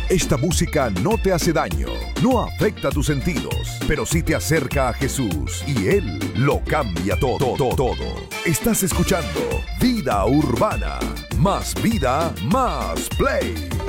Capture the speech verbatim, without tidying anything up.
Esta música no te hace daño, no afecta tus sentidos, pero sí te acerca a Jesús y Él lo cambia todo, todo, todo. Estás escuchando Vida Urbana, más vida, más play.